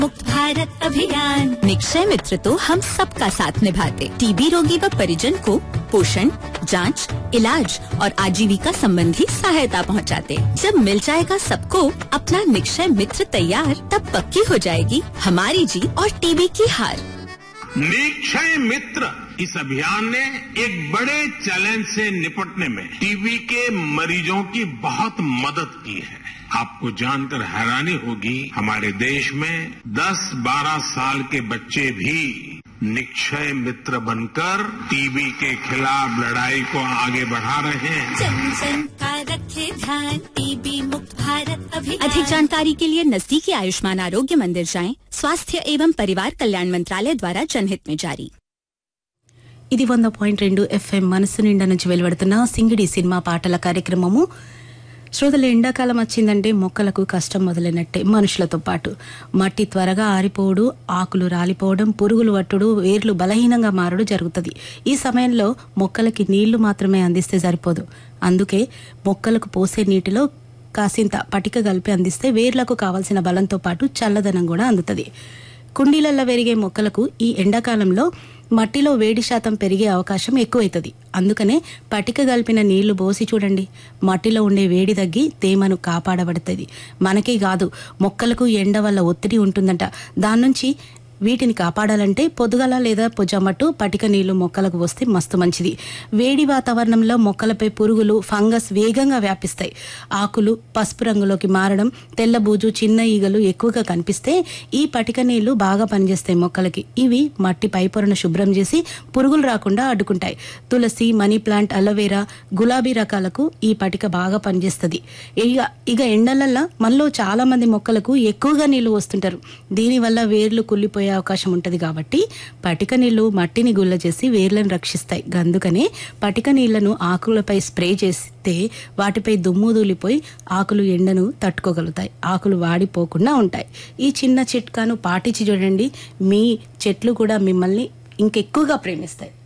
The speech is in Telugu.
मुक्त भारत अभियान। निक्षय मित्र तो हम सबका साथ निभाते, टीबी रोगी व परिजन को पोषण, जांच, इलाज और आजीविका संबंधी सहायता पहुंचाते। जब मिल जाएगा सबको अपना निक्षय मित्र तैयार, तब पक्की हो जाएगी हमारी जीत और टीबी की हार। निक्षय मित्र इस अभियान ने एक बड़े चैलेंज से निपटने में टीबी के मरीजों की बहुत मदद की है। आपको जानकर हैरानी होगी, हमारे देश में 10-12 साल के बच्चे भी निक्षय मित्र बनकर टीबी के खिलाफ लड़ाई को आगे बढ़ा रहे हैं। जन जन का रखे ध्यान, टीबी मुक्त भारत अभियान। अधिक जानकारी के लिए नजदीकी आयुष्मान आरोग्य मंदिर जाएं। स्वास्थ्य एवं परिवार कल्याण मंत्रालय द्वारा जनहित में जारी। ఇది 100.2 FM మనసు నిండా నుంచి వెలువడుతున్న సింగిడి సినిమా పాటల కార్యక్రమము. శ్రోతలు, ఎండాకాలం వచ్చిందంటే మొక్కలకు కష్టం మొదలైనట్టే. మనుషులతో పాటు మట్టి త్వరగా ఆరిపోవడం, ఆకులు రాలిపోవడం, పురుగులు పట్టుడు, వేర్లు బలహీనంగా మారడం జరుగుతుంది. ఈ సమయంలో మొక్కలకి నీళ్లు మాత్రమే అందిస్తే సరిపోదు. అందుకే మొక్కలకు పోసే నీటిలో కాసింత పటిక కలిపి అందిస్తే వేర్లకు కావాల్సిన బలంతో పాటు చల్లదనం కూడా అందుతుంది. కుండీలలో పెరిగే మొక్కలకు ఈ ఎండాకాలంలో మట్టిలో వేడి శాతం పెరిగే అవకాశం ఎక్కువైతుంది. అందుకనే పటిక కలిపిన నీళ్లు పోసి చూడండి. మట్టిలో ఉండే వేడి తగ్గి తేమను కాపాడబడుతుంది. మనకే కాదు, మొక్కలకు ఎండ వల్ల ఒత్తిడి ఉంటుందంట. దాని నుంచి వీటిని కాపాడాలంటే పొద్దుగల లేదా పొజామట్టు పటిక నీళ్లు మొక్కలకు వస్తే మస్తు మంచిది. వేడి వాతావరణంలో మొక్కలపై పురుగులు, ఫంగస్ వేగంగా వ్యాపిస్తాయి. ఆకులు పసుపు రంగులోకి మారడం, తెల్లబూజు, చిన్న ఈగలు ఎక్కువగా కనిపిస్తే ఈ పటిక నీళ్లు బాగా పనిచేస్తాయి మొక్కలకి. ఇవి మట్టి పైపొరను శుభ్రం చేసి పురుగులు రాకుండా అడ్డుకుంటాయి. తులసి, మనీ ప్లాంట్, అలోవెరా, గులాబీ రకాలకు ఈ పటిక బాగా పనిచేస్తుంది. ఇక ఎండలల్లో మనలో చాలా మంది మొక్కలకు ఎక్కువగా నీళ్లు వస్తుంటారు. దీనివల్ల వేర్లు కుళ్ళిపోయే అవకాశం ఉంటది. కాబట్టి పటిక నీళ్లు మట్టిని గుల్ల చేసి వేర్లను రక్షిస్తాయి. అందుకనే పటిక నీళ్లను ఆకులపై స్ప్రే చేస్తే వాటిపై దుమ్ము దూలిపోయి ఆకులు ఎండను తట్టుకోగలుగుతాయి, ఆకులు వాడిపోకుండా ఉంటాయి. ఈ చిన్న చిట్కాను పాటించి చూడండి, మీ చెట్లు కూడా మిమ్మల్ని ఇంకెక్కువగా ప్రేమిస్తాయి.